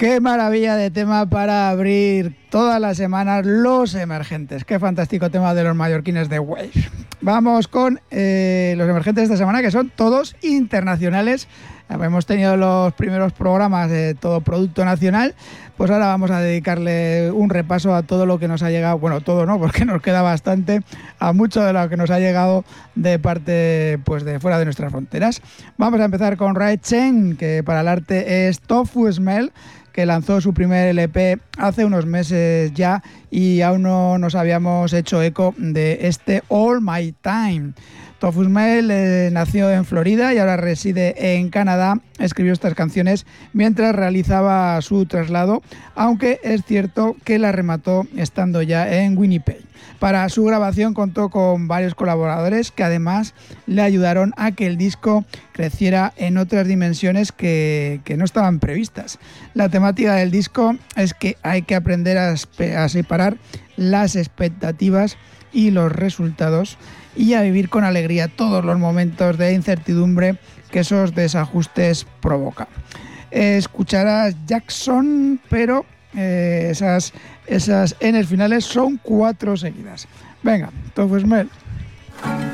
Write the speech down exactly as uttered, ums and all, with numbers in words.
Qué maravilla de tema para abrir todas las semanas Los Emergentes. Qué fantástico tema de los mallorquines de Wave. Vamos con eh, los emergentes de esta semana, que son todos internacionales. Hemos tenido los primeros programas de todo producto nacional, pues ahora vamos a dedicarle un repaso a todo lo que nos ha llegado, bueno, todo no, porque nos queda bastante, a mucho de lo que nos ha llegado de parte, pues de fuera de nuestras fronteras. Vamos a empezar con Rae Chen, que para el arte es Tofu Smell, que lanzó su primer L P hace unos meses ya y aún no nos habíamos hecho eco de este All My Time. Tofu Smell eh, nació en Florida y ahora reside en Canadá. Escribió estas canciones mientras realizaba su traslado, aunque es cierto que la remató estando ya en Winnipeg. Para su grabación contó con varios colaboradores que además le ayudaron a que el disco creciera en otras dimensiones que, que no estaban previstas. La temática del disco es que hay que aprender a, a separar las expectativas y los resultados y a vivir con alegría todos los momentos de incertidumbre que esos desajustes provocan. Eh, escucharás Jackson, pero eh, esas, esas Ns finales son cuatro seguidas. Venga, Tofu Smell.